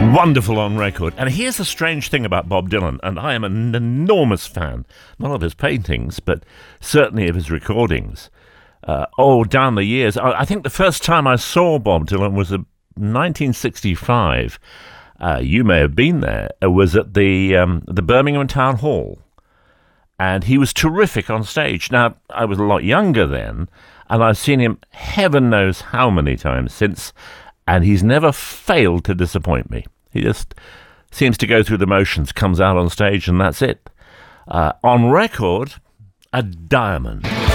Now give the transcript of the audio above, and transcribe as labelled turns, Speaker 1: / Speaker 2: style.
Speaker 1: Wonderful on record. And here's the strange thing about Bob Dylan, and I am an enormous fan, not of his paintings, but certainly of his recordings. Down the years, I think the first time I saw Bob Dylan was in 1965. You may have been there. It was at the Birmingham Town Hall. And he was terrific on stage. Now, I was a lot younger then, and I've seen him heaven knows how many times since, and he's never failed to disappoint me. He just seems to go through the motions, comes out on stage, and that's it. On record, a diamond.